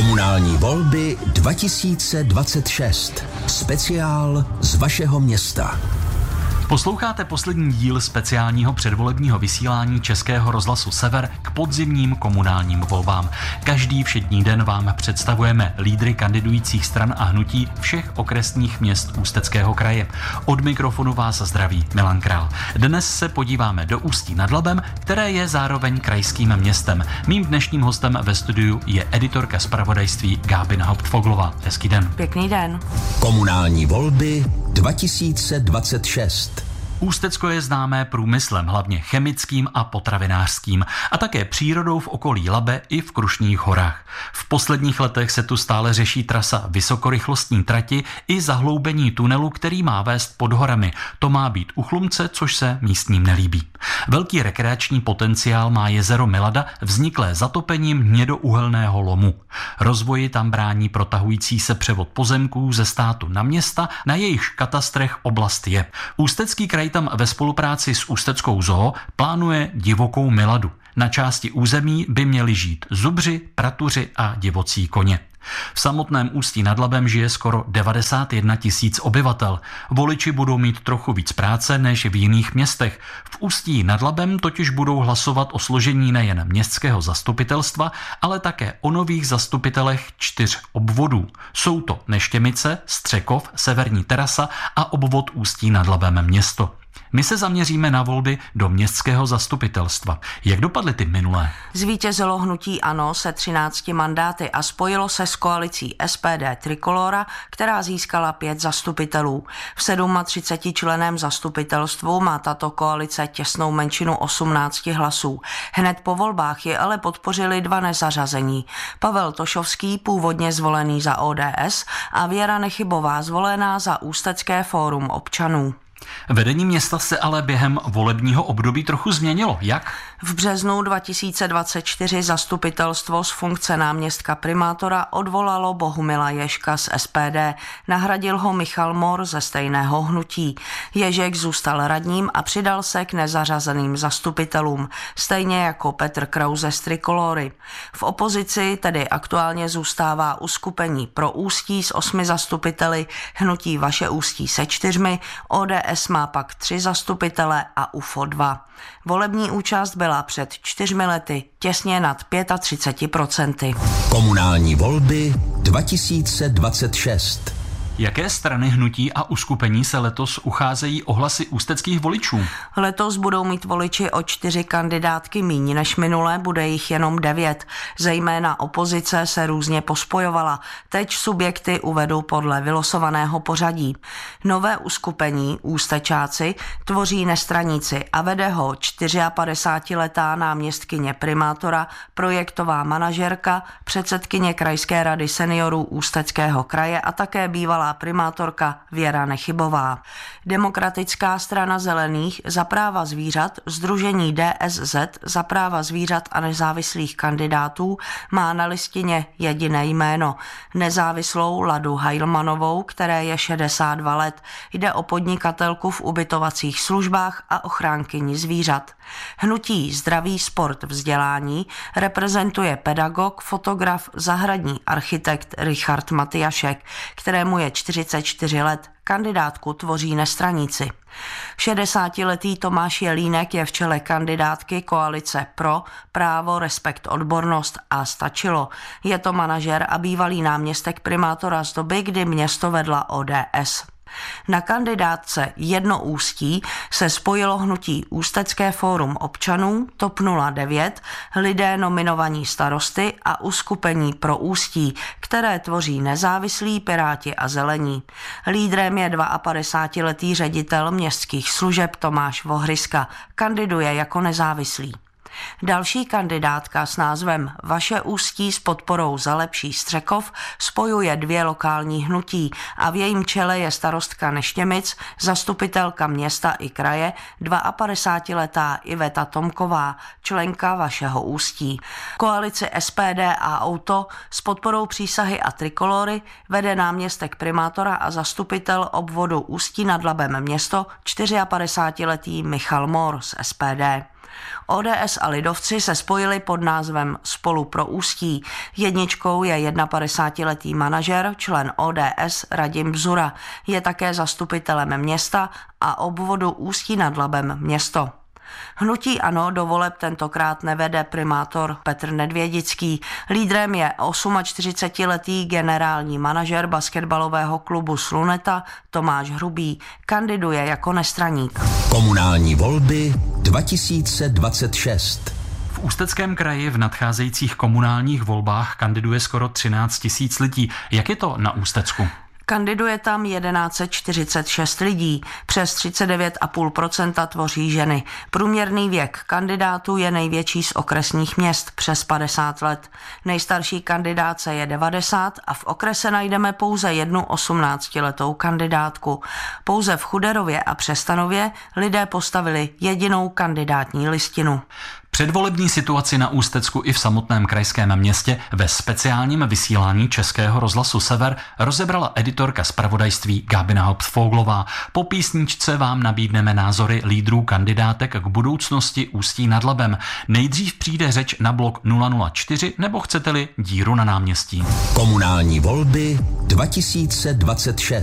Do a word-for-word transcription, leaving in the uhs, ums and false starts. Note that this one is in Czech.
Komunální volby dva tisíce dvacet šest. Speciál z vašeho města. Posloucháte poslední díl speciálního předvolebního vysílání Českého rozhlasu Sever k podzimním komunálním volbám. Každý všední den vám představujeme lídry kandidujících stran a hnutí všech okresních měst Ústeckého kraje. Od mikrofonu vás zdraví Milan Král. Dnes se podíváme do Ústí nad Labem, které je zároveň krajským městem. Mým dnešním hostem ve studiu je editorka zpravodajství Gábina Hauptfoglová. Hezký den. Pěkný den. Komunální volby dva tisíce dvacet šest. Ústecko je známé průmyslem, hlavně chemickým a potravinářským, a také přírodou v okolí Labe i v Krušných horách. V posledních letech se tu stále řeší trasa vysokorychlostní trati i zahloubení tunelu, který má vést pod horami. To má být u Chlumce, což se místním nelíbí. Velký rekreační potenciál má jezero Milada, vzniklé zatopením hnědouhelného lomu. Rozvoji tam brání protahující se převod pozemků ze státu na města, na jejichž katastrech oblast je. Ústecký kraj tam ve spolupráci s Ústeckou zoo plánuje divokou Miladu. Na části území by měli žít zubři, pratuři a divocí koně. V samotném Ústí nad Labem žije skoro devadesát jedna tisíc obyvatel. Voliči budou mít trochu víc práce než v jiných městech. V Ústí nad Labem totiž budou hlasovat o složení nejen městského zastupitelstva, ale také o nových zastupitelech čtyř obvodů. Jsou to Neštěmice, Střekov, Severní Terasa a obvod Ústí nad Labem město. My se zaměříme na volby do městského zastupitelstva. Jak dopadly ty minulé? Zvítězilo hnutí ANO se třinácti mandáty a spojilo se s koalicí S P D Trikolora, která získala pět zastupitelů. V třiceti sedmi členném zastupitelstvu má tato koalice těsnou menšinu osmnácti hlasů. Hned po volbách je ale podpořili dva nezařazení. Pavel Tošovský, původně zvolený za O D S, a Věra Nechybová, zvolená za Ústecké fórum občanů. Vedení města se ale během volebního období trochu změnilo. Jak? V březnu dva tisíce dvacet čtyři zastupitelstvo z funkce náměstka primátora odvolalo Bohumila Ježka z S P D. Nahradil ho Michal Mor ze stejného hnutí. Ježek zůstal radním a přidal se k nezařazeným zastupitelům, stejně jako Petr Krause z Trikolory. V opozici tedy aktuálně zůstává uskupení Pro Ústí s osmi zastupiteli, hnutí Vaše Ústí se čtyřmi, O D S má pak tři zastupitele a U F O dva. Volební účast byla před čtyřmi lety těsně nad třicet pět procent. Komunální volby dva tisíce dvacet šest. Jaké strany, hnutí a uskupení se letos ucházejí o hlasy ústeckých voličů? Letos budou mít voliči o čtyři kandidátky míň než minule, bude jich jenom devět. Zejména opozice se různě pospojovala. Teď subjekty uvedu podle vylosovaného pořadí. Nové uskupení Ústečáci tvoří nestraníci a vede ho padesátičtyřletá náměstkyně primátora, projektová manažerka, předsedkyně krajské rady seniorů Ústeckého kraje a také bývalá primátorka Věra Nechybová. Demokratická strana zelených za práva zvířat, sdružení D S Z za práva zvířat a nezávislých kandidátů má na listině jediné jméno. Nezávislou Ladu Heilmanovou, které je šedesát dva let. Jde o podnikatelku v ubytovacích službách a ochránkyni zvířat. Hnutí Zdraví, sport, vzdělání reprezentuje pedagog, fotograf, zahradní architekt Richard Matyášek, kterému je čtyřicet čtyři let. Kandidátku tvoří nestraníci. šedesátiletý Tomáš Jelínek je v čele kandidátky koalice Pro, právo, respekt, odbornost a stačilo. Je to manažer a bývalý náměstek primátora z doby, kdy město vedla O D S. Na kandidátce Jedno Ústí se spojilo hnutí Ústecké fórum občanů, T O P nula devět, lidé nominovaní starosty a uskupení Pro Ústí, které tvoří nezávislí Piráti a Zelení. Lídrem je padesátidvouletý ředitel městských služeb Tomáš Vohryska, kandiduje jako nezávislý. Další kandidátka s názvem Vaše Ústí s podporou Za lepší Střekov spojuje dvě lokální hnutí a v jejím čele je starostka Neštěmic, zastupitelka města i kraje, padesátidvouletá Iveta Tomková, členka Vašeho Ústí. Koalici S P D a Auto s podporou Přísahy a Trikolory vede náměstek primátora a zastupitel obvodu Ústí nad Labem město, padesátčtyřletý Michal Mor z S P D. O D S a lidovci se spojili pod názvem Spolu pro Ústí. Jedničkou je padesátiletý manažer, člen O D S Radim Bzura. Je také zastupitelem města a obvodu Ústí nad Labem město. Hnutí ANO do voleb tentokrát nevede primátor Petr Nedvědický. Lídrem je čtyřicetiosmiletý generální manažer basketbalového klubu Sluneta Tomáš Hrubý. Kandiduje jako nestraník. Komunální volby dva tisíce dvacet šest. V Ústeckém kraji v nadcházejících komunálních volbách kandiduje skoro třináct tisíc lidí. Jak je to na Ústecku? Kandiduje tam tisíc sto čtyřicet šest lidí, přes třicet devět celá pět procenta tvoří ženy. Průměrný věk kandidátů je největší z okresních měst, přes padesát let. Nejstarší kandidáce je devadesát a v okrese najdeme pouze jednu osmnáctiletou kandidátku. Pouze v Chuderově a Přestanově lidé postavili jedinou kandidátní listinu. Předvolební situaci na Ústecku i v samotném krajském městě ve speciálním vysílání Českého rozhlasu Sever rozebrala editorka zpravodajství Gábina Haupt-Foglová. Po písničce vám nabídneme názory lídrů kandidátek k budoucnosti Ústí nad Labem. Nejdřív přijde řeč na blok nula nula čtyři, nebo chcete-li díru na náměstí. Komunální volby dva tisíce dvacet šest.